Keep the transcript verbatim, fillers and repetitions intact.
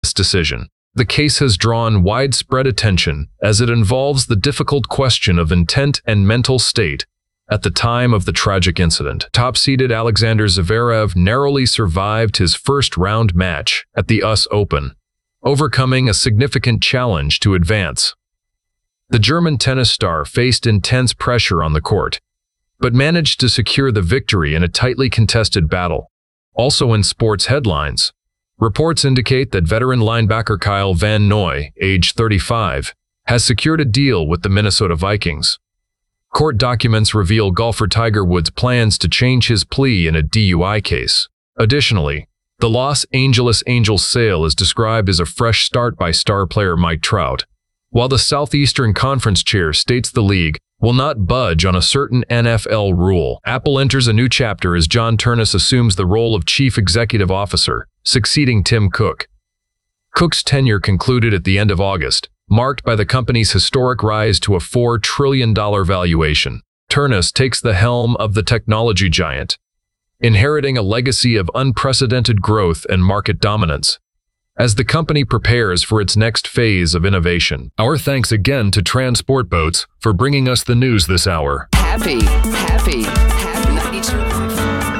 this decision. The case has drawn widespread attention as it involves the difficult question of intent and mental state at the time of the tragic incident. Top-seeded Alexander Zverev narrowly survived his first-round match at the U S Open, overcoming a significant challenge to advance. The German tennis star faced intense pressure on the court, but managed to secure the victory in a tightly contested battle. Also in sports headlines, reports indicate that veteran linebacker Kyle Van Noy, age thirty-five, has secured a deal with the Minnesota Vikings. Court documents reveal golfer Tiger Woods' plans to change his plea in a D U I case. Additionally, the Los Angeles Angels sale is described as a fresh start by star player Mike Trout, while the Southeastern Conference chair states the league will not budge on a certain N F L rule. Apple enters a new chapter as John Ternus assumes the role of Chief Executive Officer, succeeding Tim Cook. Cook's tenure concluded at the end of August, marked by the company's historic rise to a four trillion dollars valuation. Ternus takes the helm of the technology giant, inheriting a legacy of unprecedented growth and market dominance as the company prepares for its next phase of innovation. Our thanks again to Transport Boats for bringing us the news this hour. Happy, happy,